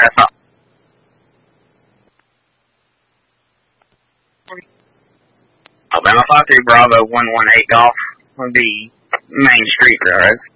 That's all. Alabama 53 Bravo 118 Golf would be Main Street Road.